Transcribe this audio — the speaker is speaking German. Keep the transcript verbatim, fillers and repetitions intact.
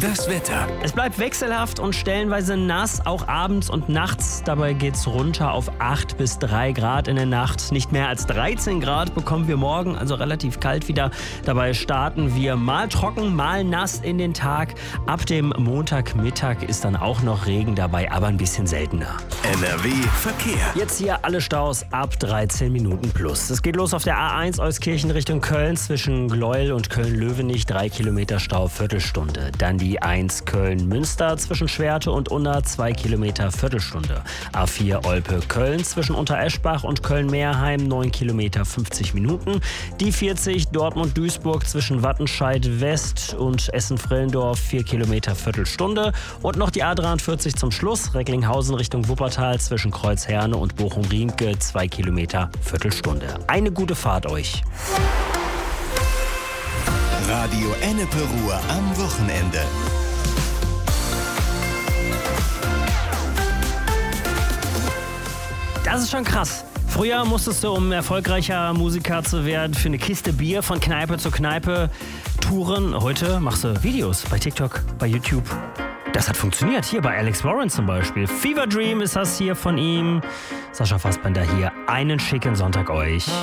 Das Wetter. Es bleibt wechselhaft und stellenweise nass, auch abends und nachts. Dabei geht's runter auf acht bis drei Grad in der Nacht. Nicht mehr als dreizehn Grad bekommen wir morgen, also relativ kalt wieder. Dabei starten wir mal trocken, mal nass in den Tag. Ab dem Montagmittag ist dann auch noch Regen dabei, aber ein bisschen seltener. N R W Verkehr. Jetzt hier alle Staus ab dreizehn Minuten plus. Es geht los auf der A eins Euskirchen Richtung Köln zwischen Gleuel und Köln-Löwenich. Drei Kilometer Stau, Viertelstunde. Dann die eins Köln-Münster zwischen Schwerte und Unna. Zwei Kilometer, Viertelstunde. A vier Olpe-Köln zwischen Untereschbach und Köln-Meerheim. Neun Kilometer, fünfzig Minuten. Die vierzig Dortmund-Duisburg zwischen Wattenscheid West und Essen-Frillendorf. Vier Kilometer, Viertelstunde. Und noch die A dreiundvierzig zum Schluss. Recklinghausen Richtung Wuppertal zwischen Kreuzherne und Bochum-Riemke. Zwei Kilometer, Viertelstunde. Eine gute Fahrt euch. Radio Ennepe Ruhr am Wochenende. Das ist schon krass. Früher musstest du, um erfolgreicher Musiker zu werden, für eine Kiste Bier von Kneipe zu Kneipe touren. Heute machst du Videos bei TikTok, bei YouTube. Das hat funktioniert. Hier bei Alex Warren zum Beispiel. Fever Dream ist das hier von ihm. Sascha Fassbender hier. Einen schicken Sonntag euch.